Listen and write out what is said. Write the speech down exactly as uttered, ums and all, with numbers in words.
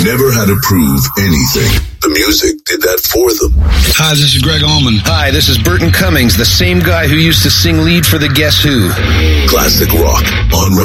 never had to prove anything. The music did that for them. Hi, this is Greg Allman. Hi, this is Burton Cummings, the same guy who used to sing lead for the Guess Who. Classic rock on